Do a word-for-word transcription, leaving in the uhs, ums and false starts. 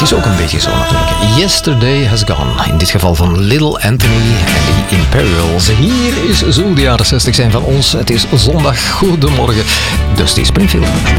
het is ook een beetje zo natuurlijk. Yesterday Has Gone. In dit geval van Little Anthony en de Imperials. Hier is zo de jaren zestig zijn van ons. Het is zondag. Goedemorgen. Dusty Springfield.